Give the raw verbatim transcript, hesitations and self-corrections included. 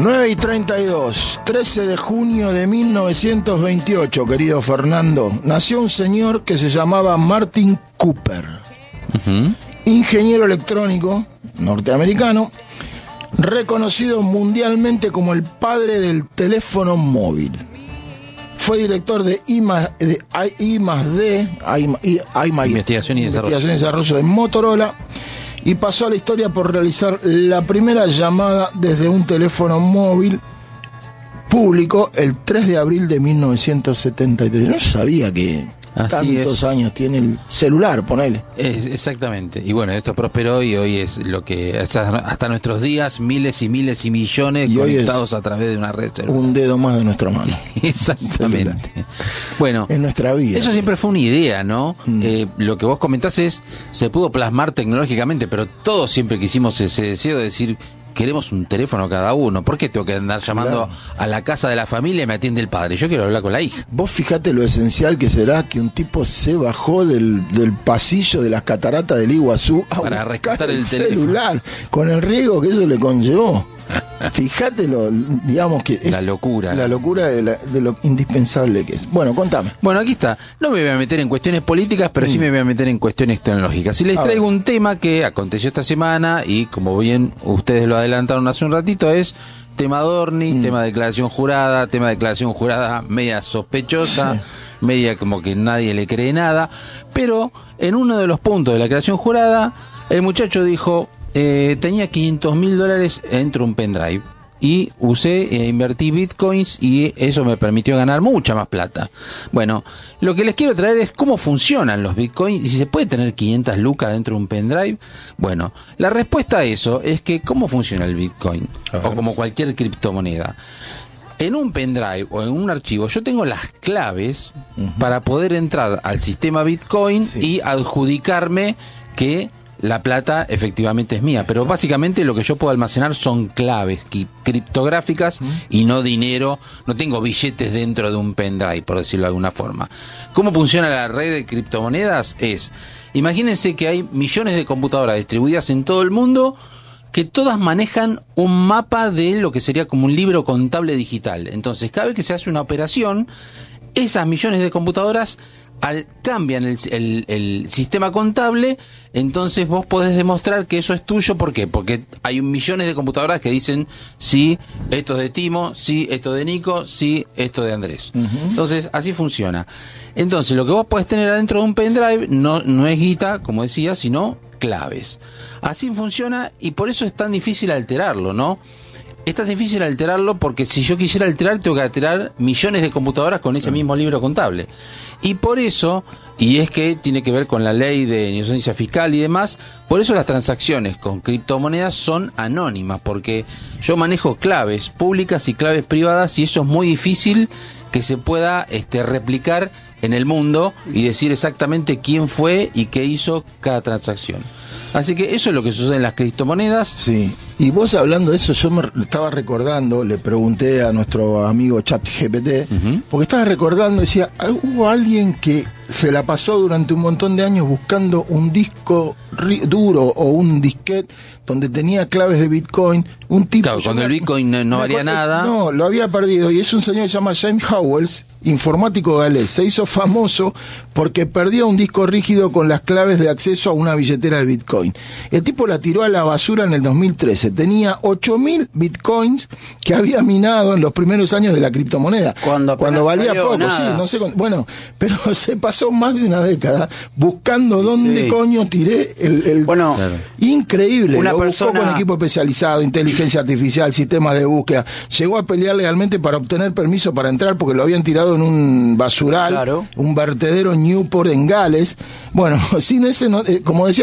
nueve y treinta y dos, trece de junio de mil novecientos veintiocho, querido Fernando, nació un señor que se llamaba Martin Cooper, uh-huh. ingeniero electrónico norteamericano, reconocido mundialmente como el padre del teléfono móvil. Fue director de I más D, I más D, Investigación y Desarrollo. Investigación y Desarrollo de Motorola, y pasó a la historia por realizar la primera llamada desde un teléfono móvil público el tres de abril de mil novecientos setenta y tres. No sabía que Así tantos es. años tiene el celular, ponele. Es, exactamente. Y bueno, esto prosperó y hoy es lo que hasta, hasta nuestros días, miles y miles y millones y conectados a través de una red celular. Un dedo más de nuestra mano. Exactamente. Celular. Bueno, en nuestra vida. Eso siempre fue una idea, ¿no? Mm. Eh, lo que vos comentás es, se pudo plasmar tecnológicamente, pero todos siempre quisimos ese deseo de decir, queremos un teléfono cada uno. ¿Por qué tengo que andar llamando claro. a la casa de la familia y me atiende el padre? Yo quiero hablar con la hija. Vos fijate lo esencial que será que un tipo se bajó del, del pasillo de las cataratas del Iguazú a para rescatar el, el teléfono. celular, con el riesgo que eso le conllevó. Fíjate lo, digamos que es la locura. La locura de, la, de lo indispensable que es. Bueno, contame. Bueno, aquí está. No me voy a meter en cuestiones políticas, pero mm. sí me voy a meter en cuestiones tecnológicas. Y les a traigo ver. un tema que aconteció esta semana y como bien ustedes lo adelantaron hace un ratito, es tema Dorni, mm. tema de declaración jurada, tema de declaración jurada media sospechosa, sí. media como que nadie le cree nada, pero en uno de los puntos de la declaración jurada, el muchacho dijo... Eh, tenía quinientos mil dólares dentro de un pendrive y usé e eh, invertí bitcoins y eso me permitió ganar mucha más plata. Bueno, lo que les quiero traer es cómo funcionan los bitcoins y si se puede tener quinientas lucas dentro de un pendrive. Bueno, la respuesta a eso es que cómo funciona el bitcoin o como cualquier criptomoneda. En un pendrive o en un archivo yo tengo las claves uh-huh. para poder entrar al sistema Bitcoin sí. y adjudicarme que la plata efectivamente es mía, pero básicamente lo que yo puedo almacenar son claves criptográficas ¿Mm? y no dinero, no tengo billetes dentro de un pendrive, por decirlo de alguna forma. ¿Cómo funciona la red de criptomonedas? Es, imagínense que hay millones de computadoras distribuidas en todo el mundo que todas manejan un mapa de lo que sería como un libro contable digital. Entonces, cada vez que se hace una operación, esas millones de computadoras Al, cambian el, el, el sistema contable, entonces vos podés demostrar que eso es tuyo. ¿Por qué? Porque hay millones de computadoras que dicen sí, esto es de Timo, sí, esto de Nico, sí, esto de Andrés. Uh-huh. Entonces, así funciona. Entonces, lo que vos podés tener adentro de un pendrive no, no es guita, como decía, sino claves. Así funciona y por eso es tan difícil alterarlo, ¿no? Es tan difícil alterarlo porque si yo quisiera alterar, tengo que alterar millones de computadoras con ese mismo libro contable. Y por eso, y es que tiene que ver con la ley de inocencia fiscal y demás, por eso las transacciones con criptomonedas son anónimas, porque yo manejo claves públicas y claves privadas y eso es muy difícil que se pueda este, replicar en el mundo y decir exactamente quién fue y qué hizo cada transacción. Así que eso es lo que sucede en las criptomonedas. Sí, y vos hablando de eso, yo me estaba recordando, le pregunté a nuestro amigo ChatGPT, uh-huh. porque estaba recordando, decía, hubo alguien que se la pasó durante un montón de años buscando un disco ri- duro o un disquete donde tenía claves de Bitcoin, un tipo... Claro, cuando me, el Bitcoin no, no valía acuerdo, nada... No, lo había perdido, y es un señor que se llama James Howells, informático galés, se hizo famoso porque perdió un disco rígido con las claves de acceso a una billetera de Bitcoin. El tipo la tiró a la basura en el dos mil trece, tenía ocho mil Bitcoins que había minado en los primeros años de la criptomoneda, cuando, cuando valía poco, nada. sí, no sé, bueno, pero se pasó más de una década buscando dónde sí. coño tiré el... el bueno, claro. Increíble, una lo persona... buscó con equipo especializado, inteligencia artificial, sistemas de búsqueda, llegó a pelear legalmente para obtener permiso para entrar porque lo habían tirado en un basural, claro. un vertedero en Newport en Gales. Bueno, sin ese, no, eh, como decía